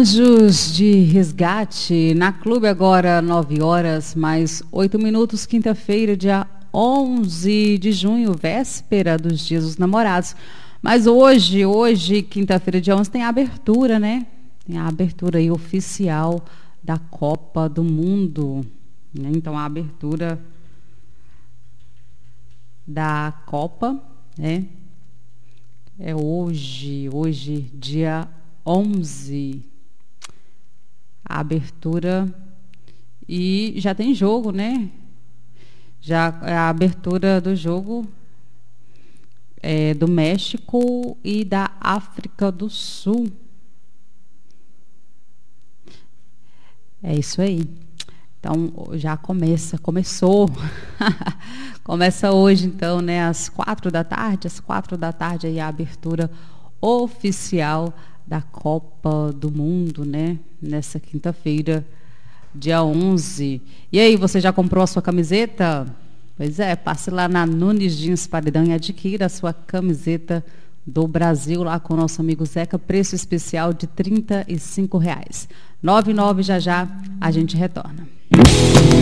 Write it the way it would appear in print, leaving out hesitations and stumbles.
Anjos de Resgate, na Clube agora 9 horas, mais 8 minutos, quinta-feira, dia 11 de junho, véspera dos Dias dos Namorados. Mas hoje, quinta-feira, dia 11, tem a abertura, né? Tem a abertura aí oficial da Copa do Mundo, né? Então, a abertura da Copa, né? É hoje, dia 11, a abertura, e já tem jogo, né? Já a abertura do jogo do México e da África do Sul. É isso aí. Então, já começou. Começa hoje, então, né, às 4 da tarde, aí a abertura oficial da Copa do Mundo, né, nessa quinta-feira, dia 11. E aí, você já comprou a sua camiseta? Pois é, passe lá na Nunes Jeans Paredão e adquira a sua camiseta do Brasil, lá com o nosso amigo Zeca, preço especial de R$ 35. 99, já a gente retorna.